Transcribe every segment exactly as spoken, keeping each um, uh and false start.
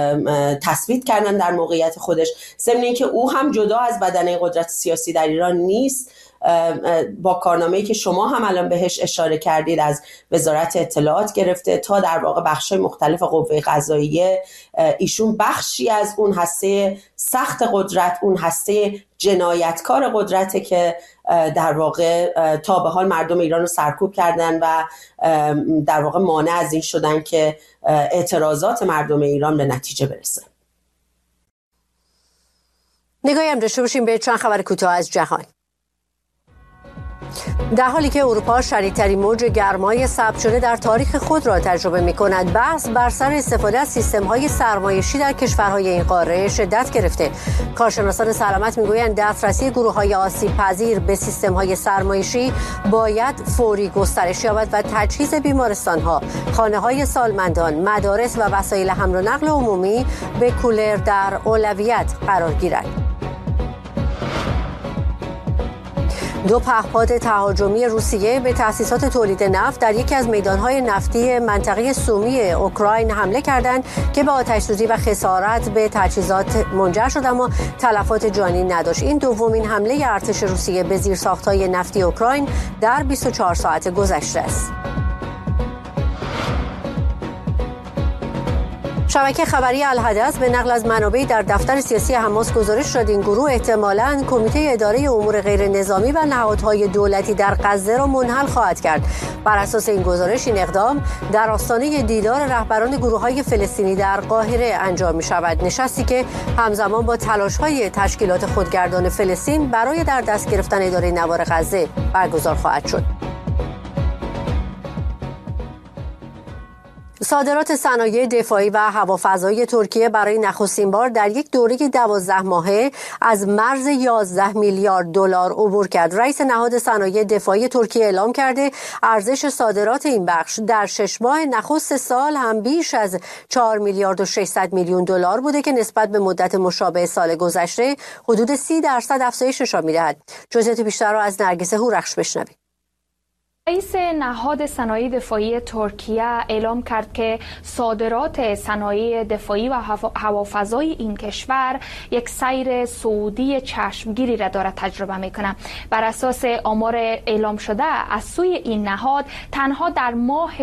تثبیت کردن در موقعیت خودش، ضمن اینکه او هم جدا از بدنه قدرت سیاسی در ایران نیست. با کارنامه‌ای که شما هم الان بهش اشاره کردید از وزارت اطلاعات گرفته تا در واقع بخش‌های مختلف قوه قضاییه، ایشون بخشی از اون هسته سخت قدرت، اون هسته جنایتکار قدرته که در واقع تا به حال مردم ایران رو سرکوب کردن و در واقع مانع از این شدن که اعتراضات مردم ایران به نتیجه برسه. نگاهی هم داشته باشیم به چند خبر کوتاه از جهان. در حالی که اروپا شدیدترین موج گرمای ثبت شده در تاریخ خود را تجربه می‌کند، بحث بر سر استفاده از سیستم‌های سرمایشی در کشورهای این قاره شدت گرفته. کارشناسان سلامت می‌گویند دسترسی گروه‌های آسیب‌پذیر به سیستم‌های سرمایشی باید فوری گسترش یابد و تجهیز بیمارستان‌ها، خانه‌های سالمندان، مدارس و وسایل حمل و نقل عمومی به کولر در اولویت قرار گیرد. دو پهپاد تهاجمی روسیه به تأسیسات تولید نفت در یکی از میدانهای نفتی منطقه سومی اوکراین حمله کردند که به آتش‌سوزی و خسارت به تجهیزات منجر شد، اما تلفات جانی نداشت. این دومین حمله ارتش روسیه به زیرساخت‌های نفتی اوکراین در بیست و چهار ساعت گذشته است. شبکه خبری الحدث به نقل از منابعی در دفتر سیاسی حماس گزارش داد این گروه احتمالاً کمیته اداره امور غیر نظامی و نهادهای دولتی در غزه را منحل خواهد کرد. بر اساس این گزارش این اقدام در آستانه دیدار رهبران گروه‌های فلسطینی در قاهره انجام می‌شود، نشستی که همزمان با تلاش‌های تشکیلات خودگردان فلسطین برای در دست گرفتن اداره نوار غزه برگزار خواهد شد. صادرات صنایع دفاعی و هوافضایی ترکیه برای نخستین بار در یک دوره دوازده ماهه از مرز یازده میلیارد دلار عبور کرد. رئیس نهاد صنایع دفاعی ترکیه اعلام کرده ارزش صادرات این بخش در شش ماه نخست سال هم بیش از چهار میلیارد و ششصد میلیون دلار بوده که نسبت به مدت مشابه سال گذشته حدود سی درصد افزایش نشان می‌دهد. جزئیات بیشتر را از نرگس هورخش بشنوید. رئیس نهاد صنایع دفاعی ترکیه اعلام کرد که صادرات صنایع دفاعی و هوافضای این کشور یک سیر صعودی چشمگیری را دارد تجربه میکنه. بر اساس آمار اعلام شده از سوی این نهاد تنها در ماه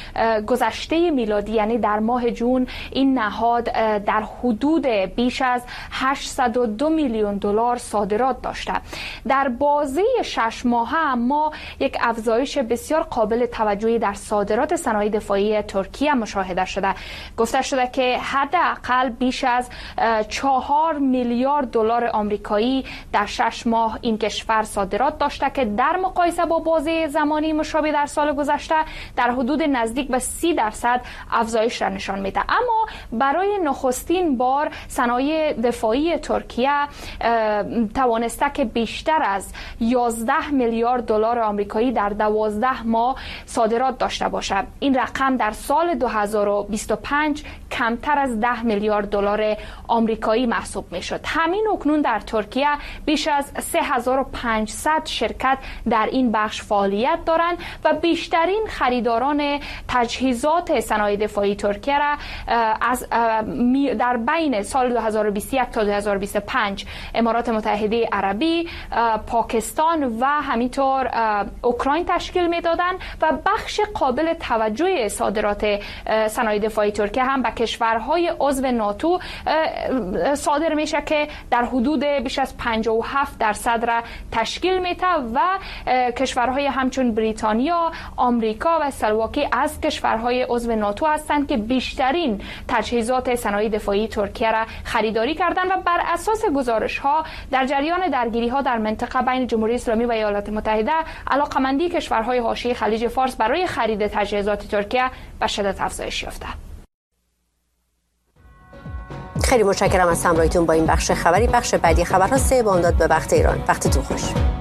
گذشته میلادی یعنی در ماه جون این نهاد در حدود بیش از هشتصد و دو میلیون دلار صادرات داشته. در بازه شش ماهه ما یک افزایش بسیار قابل توجهی در صادرات صنایع دفاعی ترکیه مشاهده شده. گفته شده که حداقل بیش از چهار میلیارد دلار آمریکایی در شش ماه این کشور صادرات داشته که در مقایسه با بازه زمانی مشابه در سال گذشته در حدود نزدیک به سی درصد افزایش را نشان میده. اما برای نخستین بار صنایع دفاعی ترکیه توانسته که بیشتر از یازده میلیارد دلار آمریکایی در دوازده ماه صادرات داشته باشد. این رقم در سال دو هزار و بیست و پنج کمتر از ده میلیارد دلار آمریکایی محسوب می شد. همین اکنون در ترکیه بیش از سه هزار و پانصد شرکت در این بخش فعالیت دارند و بیشترین خریداران تجهیزات صنایع دفاعی ترکیه را از در بین سال دو هزار و بیست و یک تا دو هزار و بیست و پنج امارات متحده عربی، پاکستان و همینطور اوکراین تشکیل میدادن و بخش قابل توجه صادرات صنایع دفاعی ترکیه هم به کشورهای عضو ناتو صادر میشه که در حدود بیش از پنجاه و هفت درصد را تشکیل میده و کشورهای همچون بریتانیا، آمریکا و اسلواکی از کشورهای عضو ناتو هستند که بیشترین تجهیزات صنایع دفاعی ترکیه را خریداری کردند و بر اساس گزارش ها در جریان درگیری ها در منطقه بین جمهوری اسلامی و ایالات متحده علاقمندی کشورهای حاشیه خلیج فارس برای خرید تجهیزات ترکیه به شدت افزایش یافته. خیلی متشکرم از همراهیتون با این بخش خبری. بخش بعدی خبرها سه بامداد به وقت ایران. وقتتون خوش.